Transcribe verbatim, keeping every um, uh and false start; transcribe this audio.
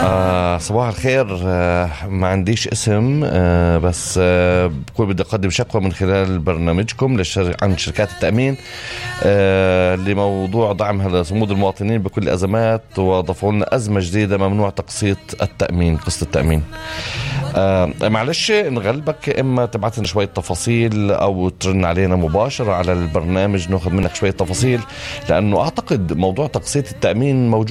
آه صباح الخير. آه ما عنديش اسم، آه بس آه بكون بدي أقدم شكوى من خلال برنامجكم للشر... عن شركات التأمين آه لموضوع دعم صمود المواطنين بكل الأزمات، وضافوا لنا أزمة جديدة: ممنوع تقسيط التأمين، قسط التأمين. آه معلش نغلبك، إما تبعت لنا شوية تفاصيل أو ترن علينا مباشرة على البرنامج ناخذ منك شوية تفاصيل، لأنه أعتقد موضوع تقسيط التأمين موجود